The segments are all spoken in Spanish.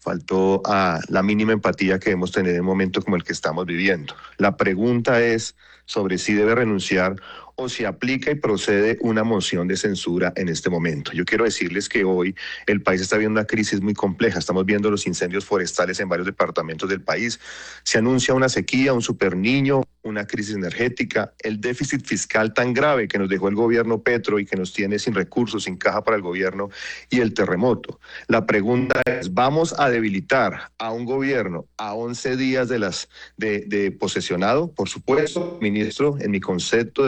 faltó a la mínima empatía que debemos tener en un momento como el que estamos viviendo. La pregunta es sobre si debe renunciar o si aplica y procede una moción de censura en este momento. Yo quiero decirles que hoy el país está viendo una crisis muy compleja. Estamos viendo los incendios forestales en varios departamentos del país. Se anuncia una sequía, un superniño, una crisis energética, el déficit fiscal tan grave que nos dejó el gobierno Petro y que nos tiene sin recursos, sin caja para el gobierno, y el terremoto. La pregunta es, ¿vamos a debilitar a un gobierno a 11 días de posesionado? Por supuesto, ministro, en mi concepto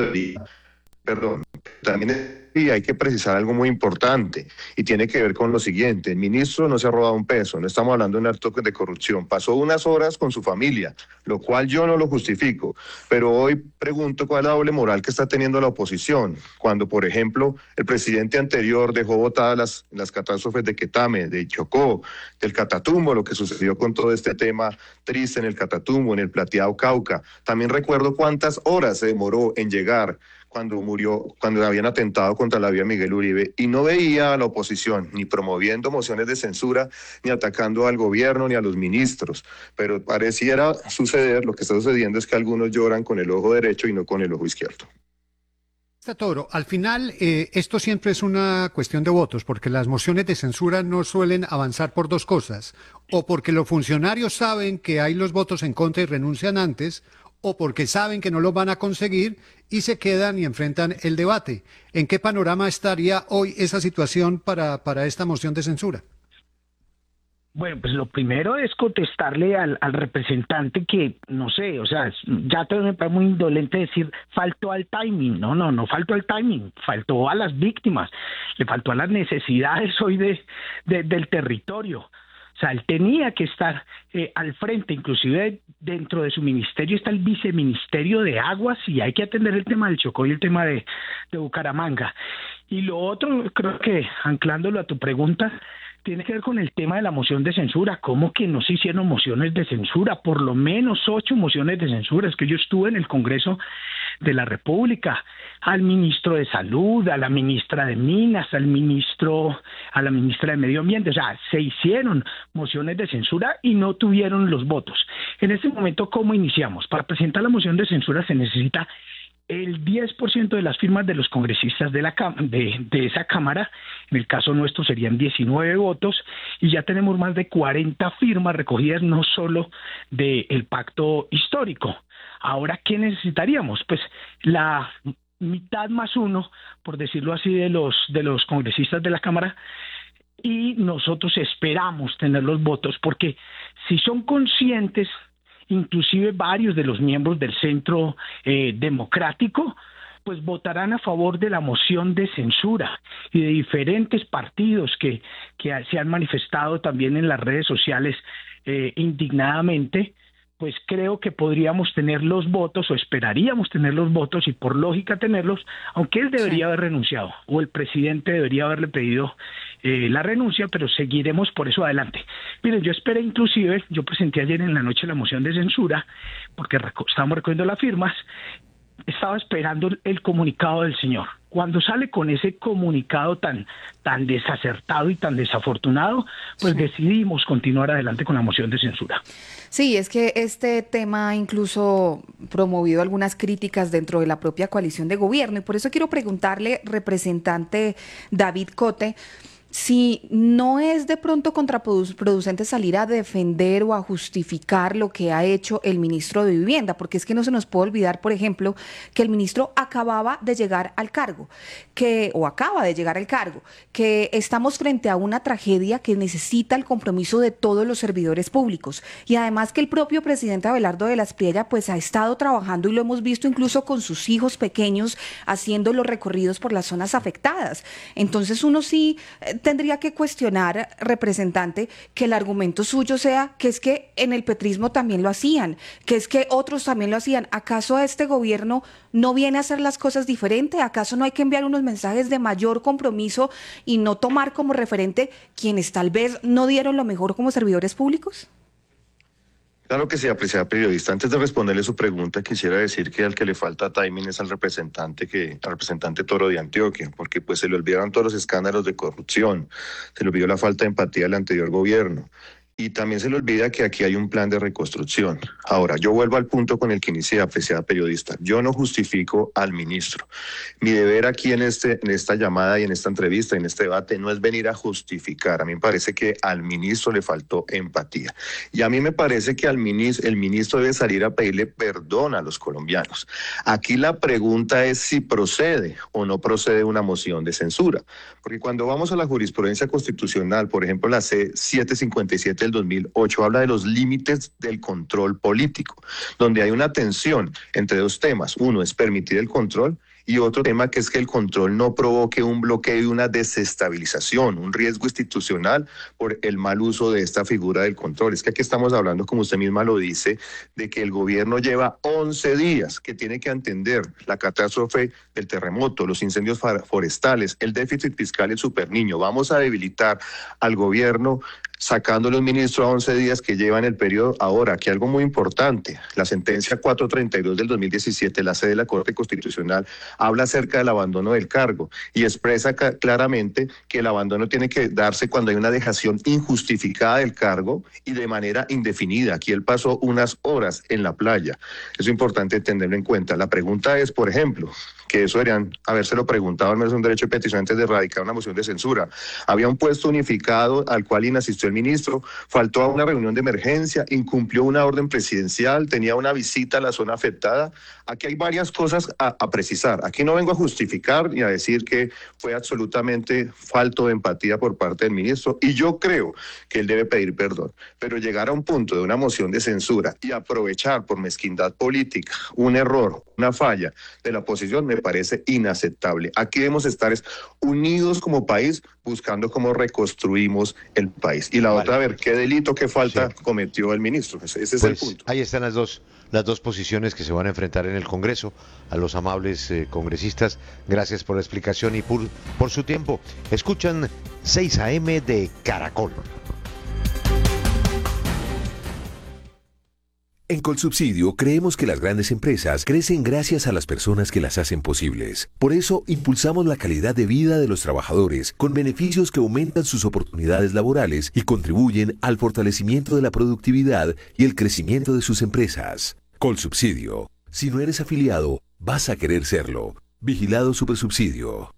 también hay que precisar algo muy importante y tiene que ver con lo siguiente. El ministro no se ha robado un peso, no estamos hablando de un acto de corrupción. Pasó unas horas con su familia, lo cual yo no lo justifico, pero hoy pregunto cuál es la doble moral que está teniendo la oposición, cuando, por ejemplo, el presidente anterior dejó botadas las catástrofes de Quetame, de Chocó, del Catatumbo, lo que sucedió con todo este tema triste en el Catatumbo, en el Plateado Cauca. También recuerdo cuántas horas se demoró en llegar cuando habían atentado contra la vía Miguel Uribe, y no veía a la oposición ni promoviendo mociones de censura, ni atacando al gobierno, ni a los ministros. Pero pareciera suceder, lo que está sucediendo es que algunos lloran con el ojo derecho y no con el ojo izquierdo. Toro, al final esto siempre es una cuestión de votos, porque las mociones de censura no suelen avanzar por dos cosas, o porque los funcionarios saben que hay los votos en contra y renuncian antes, o porque saben que no los van a conseguir y se quedan y enfrentan el debate. ¿En qué panorama estaría hoy esa situación para esta moción de censura? Bueno, pues lo primero es contestarle al representante que, no sé, o sea, ya te me parece muy indolente decir faltó al timing. No faltó al timing, faltó a las víctimas, le faltó a las necesidades hoy del territorio. O sea, él tenía que estar al frente, inclusive dentro de su ministerio está el viceministerio de Aguas y hay que atender el tema del Chocó y el tema de Bucaramanga. Y lo otro, creo que anclándolo a tu pregunta, tiene que ver con el tema de la moción de censura. ¿Cómo que no se hicieron mociones de censura? Por lo menos 8 mociones de censura. Es que yo estuve en el Congreso de la República, al ministro de Salud, a la ministra de Minas, a la ministra de Medio Ambiente. O sea, se hicieron mociones de censura y no tuvieron los votos. En este momento, ¿cómo iniciamos? Para presentar la moción de censura se necesita el 10% de las firmas de los congresistas de esa Cámara. En el caso nuestro serían 19 votos y ya tenemos más de 40 firmas recogidas no solo del pacto histórico. Ahora, ¿qué necesitaríamos? Pues la mitad más uno, por decirlo así, de los congresistas de la Cámara, y nosotros esperamos tener los votos porque si son conscientes, inclusive varios de los miembros del Centro Democrático, pues votarán a favor de la moción de censura, y de diferentes partidos que se han manifestado también en las redes sociales indignadamente, pues creo que podríamos tener los votos o esperaríamos tener los votos y por lógica tenerlos, aunque él debería haber renunciado o el presidente debería haberle pedido la renuncia, pero seguiremos por eso adelante. Miren, yo esperé inclusive, yo presenté ayer en la noche la moción de censura porque estábamos recogiendo las firmas, estaba esperando el comunicado del señor. Cuando sale con ese comunicado tan desacertado y tan desafortunado, pues decidimos continuar adelante con la moción de censura. Sí, es que este tema ha incluso promovido algunas críticas dentro de la propia coalición de gobierno, y por eso quiero preguntarle, representante David Cote, si no es de pronto contraproducente salir a defender o a justificar lo que ha hecho el ministro de Vivienda, porque es que no se nos puede olvidar, por ejemplo, que el ministro acaba de llegar al cargo, que estamos frente a una tragedia que necesita el compromiso de todos los servidores públicos, y además que el propio presidente Abelardo de la Espriella pues ha estado trabajando, y lo hemos visto incluso con sus hijos pequeños haciendo los recorridos por las zonas afectadas. Entonces uno sí tendría que cuestionar, representante, que el argumento suyo sea que es que en el petrismo también lo hacían, que es que otros también lo hacían. ¿Acaso este gobierno no viene a hacer las cosas diferente? ¿Acaso no hay que enviar unos mensajes de mayor compromiso y no tomar como referente quienes tal vez no dieron lo mejor como servidores públicos? Claro que sí, apreciada periodista. Antes de responderle su pregunta, quisiera decir que al que le falta timing es al representante Toro de Antioquia, porque pues se le olvidaron todos los escándalos de corrupción, se le olvidó la falta de empatía del anterior gobierno. Y también se le olvida que aquí hay un plan de reconstrucción. Ahora, yo vuelvo al punto con el que inicié, apreciada periodista. Yo no justifico al ministro. Mi deber aquí en esta llamada y en esta entrevista, en este debate, no es venir a justificar. A mí me parece que al ministro le faltó empatía. Y a mí me parece que el ministro debe salir a pedirle perdón a los colombianos. Aquí la pregunta es si procede o no procede una moción de censura. Porque cuando vamos a la jurisprudencia constitucional, por ejemplo, la C757 del 2008 habla de los límites del control político, donde hay una tensión entre dos temas. Uno es permitir el control y otro tema que es que el control no provoque un bloqueo y una desestabilización, un riesgo institucional por el mal uso de esta figura del control. Es que aquí estamos hablando, como usted misma lo dice, de que el gobierno lleva 11 días, que tiene que entender la catástrofe del terremoto, los incendios forestales, el déficit fiscal y el superniño. Vamos a debilitar al gobierno sacándole un ministro a 11 días que lleva en el periodo. Ahora, aquí algo muy importante, la sentencia 432 del 2017, la sede de la Corte Constitucional, habla acerca del abandono del cargo y expresa claramente que el abandono tiene que darse cuando hay una dejación injustificada del cargo y de manera indefinida. Aquí él pasó unas horas en la playa. Es importante tenerlo en cuenta. La pregunta es, por ejemplo, que eso deberían habérselo preguntado, al menos un derecho de petición antes de erradicar una moción de censura. Había un puesto unificado al cual inasistió el ministro, faltó a una reunión de emergencia, incumplió una orden presidencial, tenía una visita a la zona afectada. Aquí hay varias cosas a precisar. Aquí no vengo a justificar ni a decir que fue absolutamente falto de empatía por parte del ministro, y yo creo que él debe pedir perdón. Pero llegar a un punto de una moción de censura y aprovechar por mezquindad política un error, una falla de la oposición, me parece inaceptable. Aquí debemos estar unidos como país, buscando cómo reconstruimos el país. Y la otra, a ver, ¿qué delito, qué falta cometió el ministro? Ese es el punto. Ahí están las dos posiciones que se van a enfrentar en el Congreso. A los amables congresistas, gracias por la explicación y por su tiempo. Escuchan 6 AM de Caracol. En Colsubsidio creemos que las grandes empresas crecen gracias a las personas que las hacen posibles. Por eso impulsamos la calidad de vida de los trabajadores con beneficios que aumentan sus oportunidades laborales y contribuyen al fortalecimiento de la productividad y el crecimiento de sus empresas. Colsubsidio. Si no eres afiliado, vas a querer serlo. Vigilado Supersubsidio.